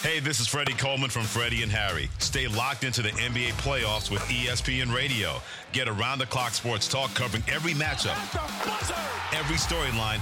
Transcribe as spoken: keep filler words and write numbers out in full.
Hey, this is Freddie Coleman from Freddie and Harry. Stay locked into the N B A playoffs with E S P N Radio. Get around-the-clock sports talk covering every matchup, every storyline,